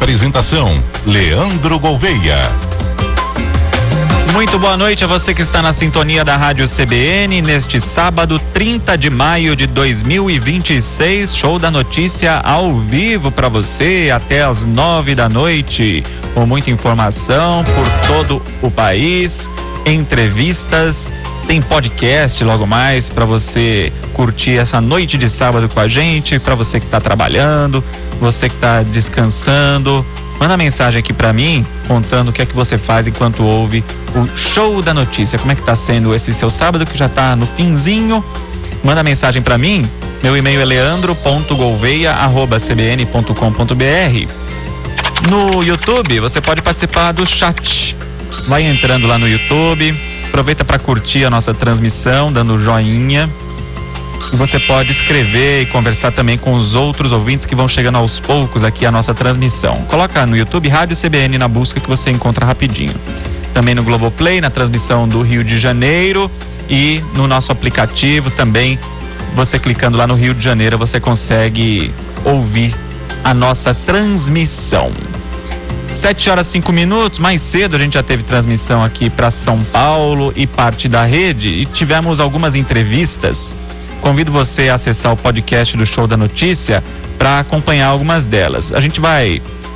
Apresentação: Leandro Gouveia. Muito boa noite a você que está na sintonia da Rádio CBN neste sábado, 30 de maio de 2026. Show da notícia ao vivo para você até às 9 da noite, com muita informação por todo o país, entrevistas, tem podcast logo mais para você curtir essa noite de sábado com a gente, para você que está trabalhando, você que está descansando. Manda mensagem aqui pra mim, contando o que é que você faz enquanto ouve o Show da Notícia. Como é que tá sendo esse seu sábado que já tá no finzinho? Manda mensagem pra mim. Meu e-mail é leandro.gouveia@cbn.com.br. No YouTube, você pode participar do chat. Vai entrando lá no YouTube, aproveita para curtir a nossa transmissão, dando joinha. E você pode escrever e conversar também com os outros ouvintes que vão chegando aos poucos aqui a nossa transmissão. Coloca no YouTube Rádio CBN na busca que você encontra rapidinho. Também no Globoplay, na transmissão do Rio de Janeiro, e no nosso aplicativo também. Você clicando lá no Rio de Janeiro, você consegue ouvir a nossa transmissão. 7h05. Mais cedo a gente já teve transmissão aqui para São Paulo e parte da rede, e tivemos algumas entrevistas. Convido você a acessar o podcast do Show da Notícia para acompanhar algumas delas. A gente vai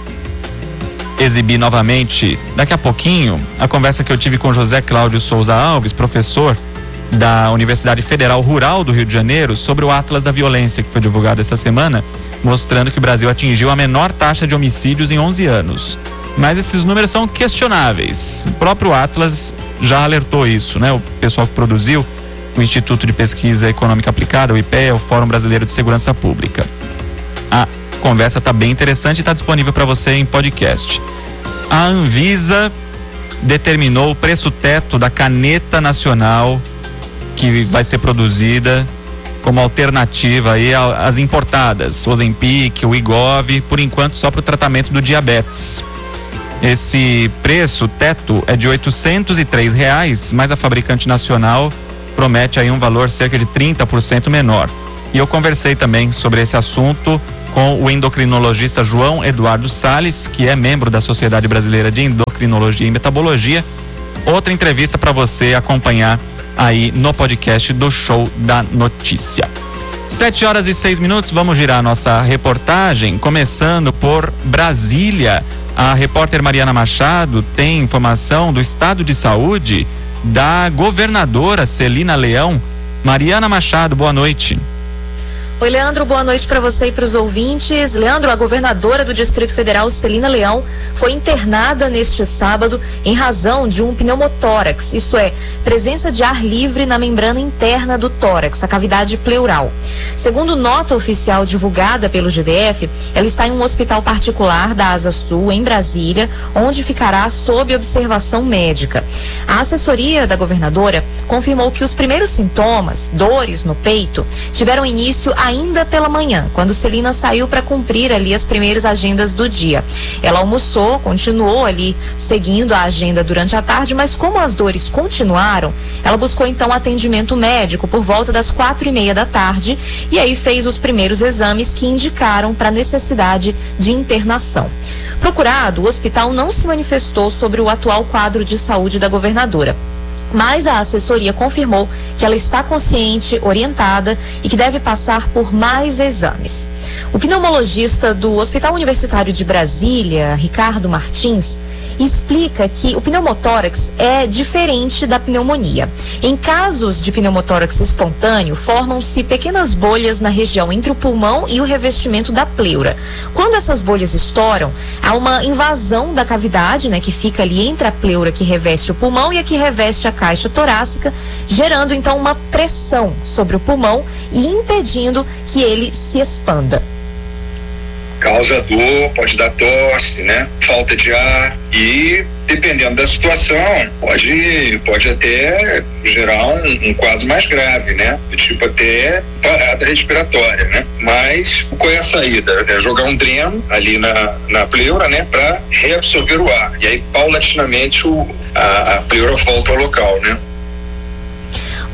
exibir novamente, daqui a pouquinho, a conversa que eu tive com José Cláudio Souza Alves, professor da Universidade Federal Rural do Rio de Janeiro, sobre o Atlas da Violência, que foi divulgado essa semana, mostrando que o Brasil atingiu a menor taxa de homicídios em 11 anos. Mas esses números são questionáveis. O próprio Atlas já alertou isso, né? O pessoal que produziu, o Instituto de Pesquisa Econômica Aplicada, o IPEA, o Fórum Brasileiro de Segurança Pública. A conversa está bem interessante e está disponível para você em podcast. A Anvisa determinou o preço teto da caneta nacional que vai ser produzida como alternativa aí às importadas, o Ozempic, o Wegovy, por enquanto só para o tratamento do diabetes. Esse preço teto é de R$803, mas a fabricante nacional promete aí um valor cerca de 30% menor. E eu conversei também sobre esse assunto com o endocrinologista João Eduardo Salles, que é membro da Sociedade Brasileira de Endocrinologia e Metabologia. Outra entrevista para você acompanhar aí no podcast do Show da Notícia. 7h06, vamos girar a nossa reportagem, começando por Brasília. A repórter Mariana Machado tem informação do estado de saúde da governadora Celina Leão. Mariana Machado, boa noite. Oi, Leandro, boa noite para você e para os ouvintes. Leandro, a governadora do Distrito Federal, Celina Leão, foi internada neste sábado em razão de um pneumotórax, isto é, presença de ar livre na membrana interna do tórax, a cavidade pleural. Segundo nota oficial divulgada pelo GDF, ela está em um hospital particular da Asa Sul, em Brasília, onde ficará sob observação médica. A assessoria da governadora confirmou que os primeiros sintomas, dores no peito, tiveram início ainda pela manhã, quando Celina saiu para cumprir ali as primeiras agendas do dia. Ela almoçou, continuou ali seguindo a agenda durante a tarde, mas como as dores continuaram, ela buscou então atendimento médico por volta das 4h30 da tarde e aí fez os primeiros exames que indicaram para a necessidade de internação. Procurado, o hospital não se manifestou sobre o atual quadro de saúde da governadora, mas a assessoria confirmou que ela está consciente, orientada e que deve passar por mais exames. O pneumologista do Hospital Universitário de Brasília, Ricardo Martins, explica que o pneumotórax é diferente da pneumonia. Em casos de pneumotórax espontâneo, formam-se pequenas bolhas na região entre o pulmão e o revestimento da pleura. Quando essas bolhas estouram, há uma invasão da cavidade, né, que fica ali entre a pleura que reveste o pulmão e a que reveste a caixa torácica, gerando então uma pressão sobre o pulmão e impedindo que ele se expanda. Causa dor, pode dar tosse, né? Falta de ar e, dependendo da situação, pode até gerar um quadro mais grave, né? Tipo até parada respiratória, né? Mas qual é a saída? É jogar um dreno ali na pleura, né? Para reabsorver o ar. E aí, paulatinamente, a pleura volta ao local, né?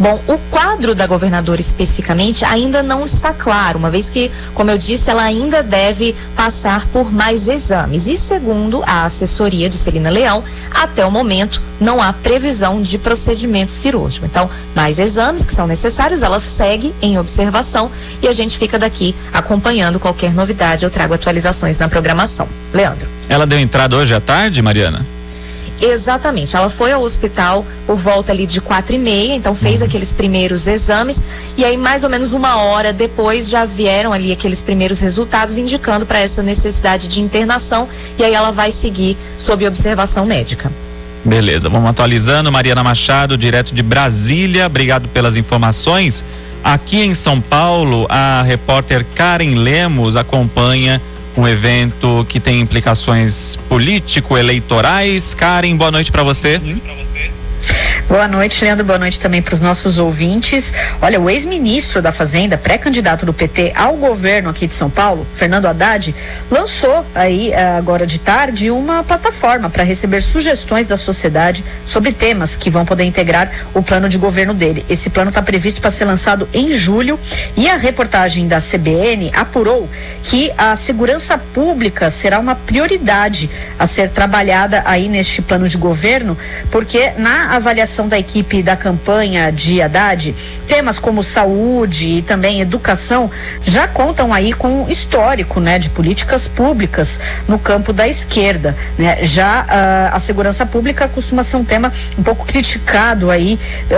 Bom, o quadro da governadora especificamente ainda não está claro, uma vez que, como eu disse, ela ainda deve passar por mais exames. E segundo a assessoria de Celina Leão, até o momento não há previsão de procedimento cirúrgico. Então, mais exames que são necessários, ela segue em observação e a gente fica daqui acompanhando qualquer novidade. Eu trago atualizações na programação. Leandro. Ela deu entrada hoje à tarde, Mariana? Exatamente, ela foi ao hospital por volta ali de 4h30, então fez aqueles primeiros exames e aí mais ou menos 1 hora depois já vieram ali aqueles primeiros resultados indicando para essa necessidade de internação e aí ela vai seguir sob observação médica. Beleza, vamos atualizando. Mariana Machado, direto de Brasília, obrigado pelas informações. Aqui em São Paulo, a repórter Karen Lemos acompanha um evento que tem implicações político-eleitorais. Karen, boa noite para você. Boa noite, Leandro. Boa noite também para os nossos ouvintes. Olha, o ex-ministro da Fazenda, pré-candidato do PT ao governo aqui de São Paulo, Fernando Haddad, lançou aí agora de tarde uma plataforma para receber sugestões da sociedade sobre temas que vão poder integrar o plano de governo dele. Esse plano está previsto para ser lançado em julho e a reportagem da CBN apurou que a segurança pública será uma prioridade a ser trabalhada aí neste plano de governo, porque na avaliação da equipe da campanha de Haddad, temas como saúde e também educação já contam aí com um histórico, né, de políticas públicas no campo da esquerda, né? Já a segurança pública costuma ser um tema um pouco criticado aí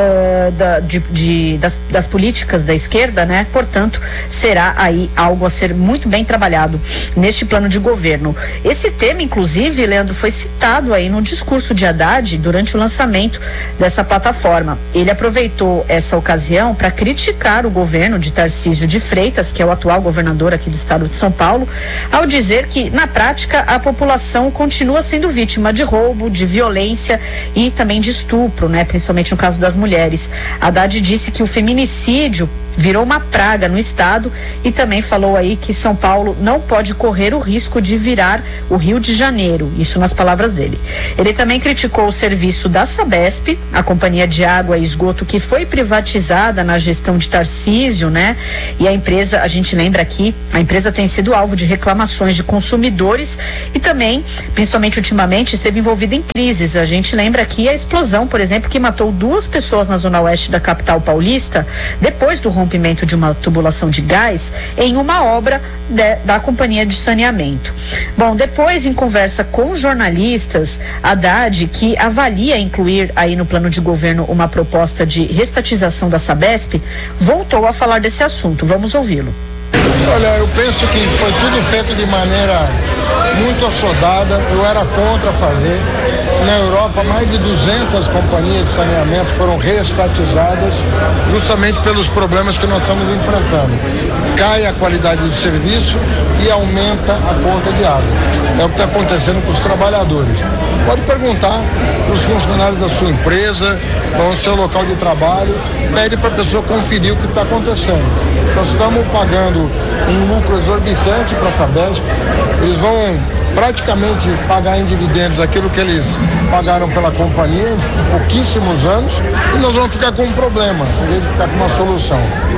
das políticas da esquerda, né? Portanto, será aí algo a ser muito bem trabalhado neste plano de governo. Esse tema, inclusive, Leandro, foi citado aí no discurso de Haddad durante o lançamento dessa plataforma. Ele aproveitou essa ocasião para criticar o governo de Tarcísio de Freitas, que é o atual governador aqui do estado de São Paulo, ao dizer que, na prática, a população continua sendo vítima de roubo, de violência e também de estupro, né? Principalmente no caso das mulheres. Haddad disse que o feminicídio virou uma praga no estado e também falou aí que São Paulo não pode correr o risco de virar o Rio de Janeiro, isso nas palavras dele. Ele também criticou o serviço da Sabesp, a companhia de água e esgoto que foi privatizada na gestão de Tarcísio, né? E a empresa, a gente lembra aqui, a empresa tem sido alvo de reclamações de consumidores e também, principalmente ultimamente, esteve envolvida em crises. A gente lembra aqui a explosão, por exemplo, que matou 2 pessoas na zona oeste da capital paulista, depois do rompimento de uma tubulação de gás em uma obra da companhia de saneamento. Bom, depois, em conversa com jornalistas, Haddad, que avalia incluir aí no plano de governo uma proposta de restatização da Sabesp, voltou a falar desse assunto. Vamos ouvi-lo. Olha, eu penso que foi tudo feito de maneira muito assodada, eu era contra fazer. Na Europa, mais de 200 companhias de saneamento foram reestatizadas justamente pelos problemas que nós estamos enfrentando. Cai a qualidade do serviço e aumenta a conta de água. É o que está acontecendo com os trabalhadores. Pode perguntar para os funcionários da sua empresa, ao seu local de trabalho, pede para a pessoa conferir o que está acontecendo. Nós estamos pagando um lucro exorbitante para a Sabesp, eles vão praticamente pagar em dividendos aquilo que eles pagaram pela companhia em pouquíssimos anos e nós vamos ficar com um problema, em vez de ficar com uma solução.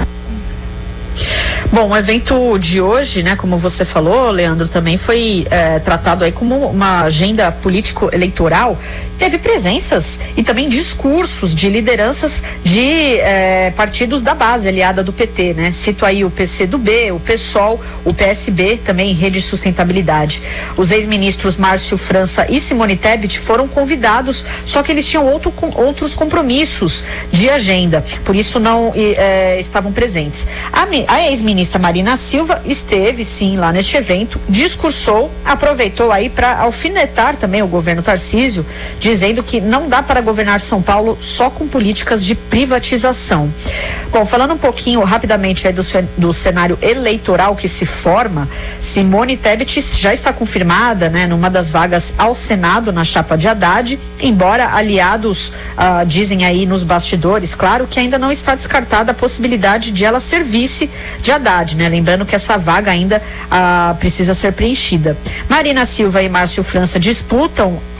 Bom, o evento de hoje, né, como você falou, Leandro, também foi tratado aí como uma agenda político-eleitoral. Teve presenças e também discursos de lideranças de partidos da base aliada do PT, né? Cito aí o PCdoB, o PSOL, o PSB, também Rede Sustentabilidade. Os ex-ministros Márcio França e Simone Tebet foram convidados, só que eles tinham outros compromissos de agenda, por isso não estavam presentes. A ex-ministra Marina Silva esteve sim lá neste evento, discursou, aproveitou aí para alfinetar também o governo Tarcísio, dizendo que não dá para governar São Paulo só com políticas de privatização. Bom, falando um pouquinho rapidamente aí do cenário eleitoral que se forma, Simone Tebet já está confirmada, né, numa das vagas ao Senado na chapa de Haddad, embora aliados dizem aí nos bastidores, claro, que ainda não está descartada a possibilidade de ela ser vice de Haddad, né? Lembrando que essa vaga ainda precisa ser preenchida. Marina Silva e Márcio França disputam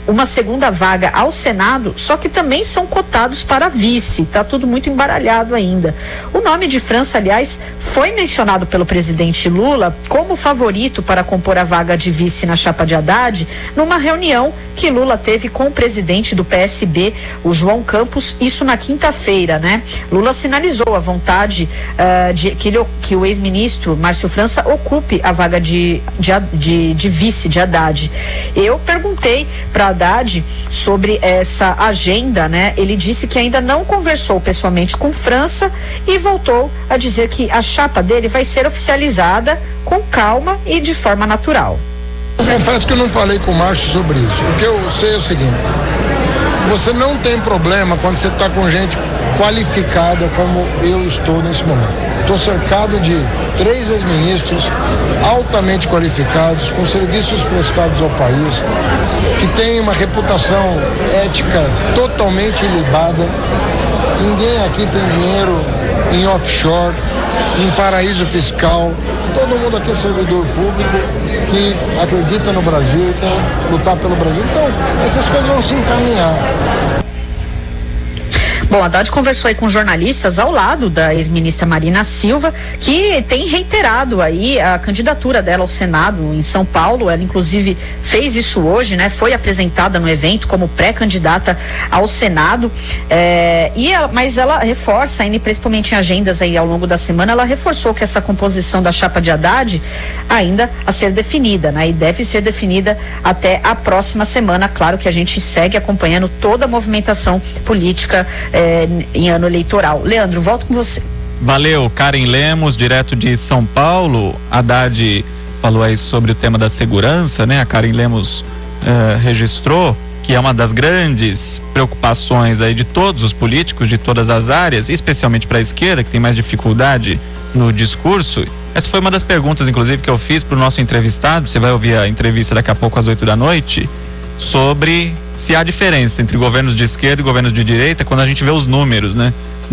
uma segunda vaga ao Senado, só que também são cotados para vice. Tá tudo muito embaralhado ainda. O nome de França, aliás, foi mencionado pelo presidente Lula como favorito para compor a vaga de vice na chapa de Haddad, numa reunião que Lula teve com o presidente do PSB, o João Campos, isso na quinta-feira, né? Lula sinalizou a vontade que o ex-ministro Márcio França ocupe a vaga de vice de Haddad. Eu perguntei para Haddad sobre essa agenda, né? Ele disse que ainda não conversou pessoalmente com França e voltou a dizer que a chapa dele vai ser oficializada com calma e de forma natural. Confesso que eu não falei com o Márcio sobre isso. O que eu sei é o seguinte: você não tem problema quando você está com gente qualificada como eu estou nesse momento. Estou cercado de 3 ex-ministros altamente qualificados, com serviços prestados ao país, que têm uma reputação ética totalmente ilibada. Ninguém aqui tem dinheiro em offshore, em paraíso fiscal. Todo mundo aqui é servidor público que acredita no Brasil, quer lutar pelo Brasil. Então, essas coisas vão se encaminhar. Bom, a Haddad conversou aí com jornalistas ao lado da ex-ministra Marina Silva, que tem reiterado aí a candidatura dela ao Senado em São Paulo. Ela inclusive fez isso hoje, né? Foi apresentada no evento como pré-candidata ao Senado, mas ela reforça, ainda principalmente em agendas aí ao longo da semana, ela reforçou que essa composição da chapa de Haddad ainda a ser definida, né? E deve ser definida até a próxima semana. Claro que a gente segue acompanhando toda a movimentação política em ano eleitoral. Leandro, volto com você. Valeu, Karen Lemos, direto de São Paulo. Haddad falou aí sobre o tema da segurança, né? A Karen Lemos registrou que é uma das grandes preocupações aí de todos os políticos, de todas as áreas, especialmente para a esquerda, que tem mais dificuldade no discurso. Essa foi uma das perguntas, inclusive, que eu fiz para o nosso entrevistado. Você vai ouvir a entrevista daqui a pouco às 20h, sobre se há diferença entre governos de esquerda e governos de direita quando a gente vê os números, né,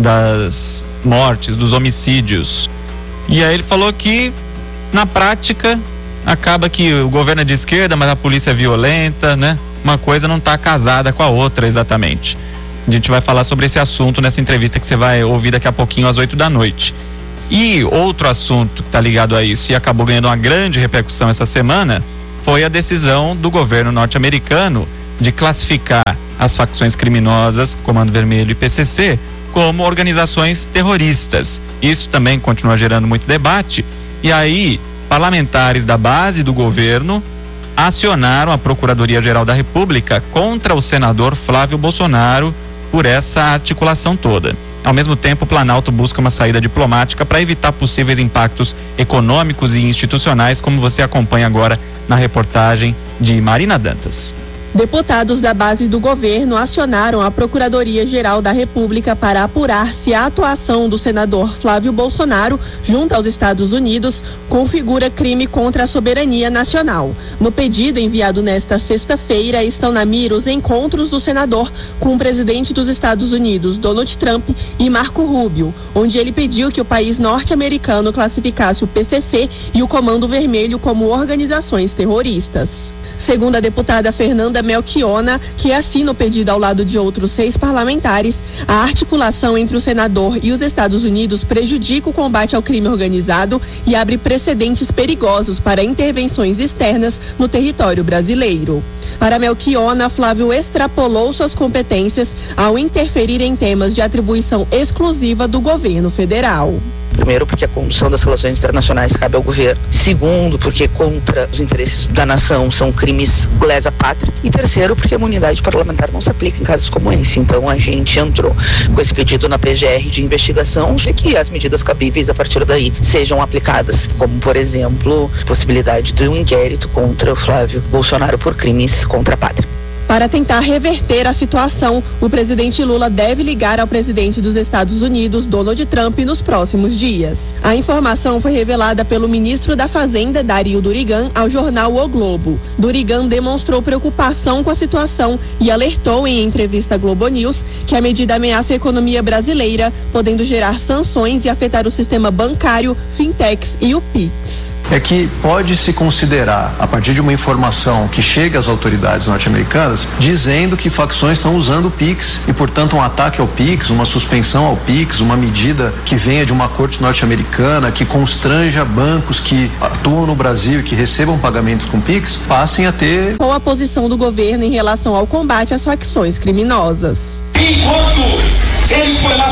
das mortes, dos homicídios. E aí ele falou que na prática acaba que o governo é de esquerda, mas a polícia é violenta, né? Uma coisa não está casada com a outra exatamente. A gente vai falar sobre esse assunto nessa entrevista que você vai ouvir daqui a pouquinho às 20h. E outro assunto que está ligado a isso e acabou ganhando uma grande repercussão essa semana foi a decisão do governo norte-americano de classificar as facções criminosas, Comando Vermelho e PCC, como organizações terroristas. Isso também continua gerando muito debate. E aí, parlamentares da base do governo acionaram a Procuradoria-Geral da República contra o senador Flávio Bolsonaro por essa articulação toda. Ao mesmo tempo, o Planalto busca uma saída diplomática para evitar possíveis impactos econômicos e institucionais, como você acompanha agora na reportagem de Marina Dantas. Deputados da base do governo acionaram a Procuradoria-Geral da República para apurar se a atuação do senador Flávio Bolsonaro, junto aos Estados Unidos, configura crime contra a soberania nacional. No pedido enviado nesta sexta-feira, estão na mira os encontros do senador com o presidente dos Estados Unidos, Donald Trump, e Marco Rubio, onde ele pediu que o país norte-americano classificasse o PCC e o Comando Vermelho como organizações terroristas. Segundo a deputada Fernanda Melchiona, que assina o pedido ao lado de outros 6 parlamentares, a articulação entre o senador e os Estados Unidos prejudica o combate ao crime organizado e abre precedentes perigosos para intervenções externas no território brasileiro. Para Melchiona, Flávio extrapolou suas competências ao interferir em temas de atribuição exclusiva do governo federal. Primeiro, porque a condução das relações internacionais cabe ao governo. Segundo, porque contra os interesses da nação são crimes lesa pátria. E terceiro, porque a imunidade parlamentar não se aplica em casos como esse. Então a gente entrou com esse pedido na PGR de investigação e que as medidas cabíveis a partir daí sejam aplicadas, como por exemplo, possibilidade de um inquérito contra o Flávio Bolsonaro por crimes contra a pátria. Para tentar reverter a situação, o presidente Lula deve ligar ao presidente dos Estados Unidos, Donald Trump, nos próximos dias. A informação foi revelada pelo ministro da Fazenda, Dario Durigan, ao jornal O Globo. Durigan demonstrou preocupação com a situação e alertou em entrevista à Globo News que a medida ameaça a economia brasileira, podendo gerar sanções e afetar o sistema bancário, fintechs e o PIX. é que pode se considerar, a partir de uma informação que chega às autoridades norte-americanas, dizendo que facções estão usando o PIX e, portanto, um ataque ao PIX, uma suspensão ao PIX, uma medida que venha de uma corte norte-americana, que constranja bancos que atuam no Brasil e que recebam pagamentos com PIX, passem a ter... Qual a posição do governo em relação ao combate às facções criminosas? Enquanto ele foi lá